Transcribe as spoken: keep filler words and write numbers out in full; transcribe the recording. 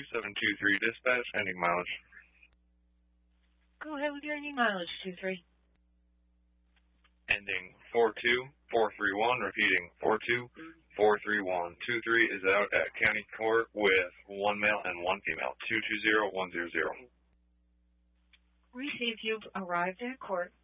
two seven two three dispatch, ending mileage. Go ahead with your ending mileage, two three. Ending four two four three one, repeating four two four three one. two three is out at County Court with one male and one female, two two zero one zero zero. Received. You've arrived at court.